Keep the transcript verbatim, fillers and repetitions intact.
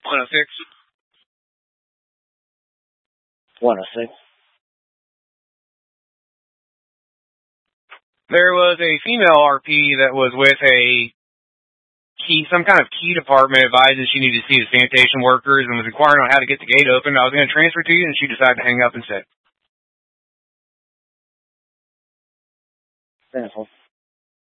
one oh six. one oh six. There was a female R P that was with a key, some kind of key department, advising she needed to see the sanitation workers and was inquiring on how to get the gate open. I was going to transfer to you, and she decided to hang up instead. Simple.